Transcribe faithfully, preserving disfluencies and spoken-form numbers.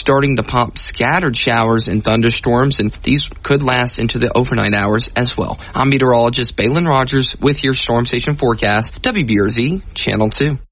starting to pop scattered showers and thunderstorms, and these could last into the overnight hours as well. I'm meteorologist Balin Rogers with your Storm Station forecast, W B R Z Channel two.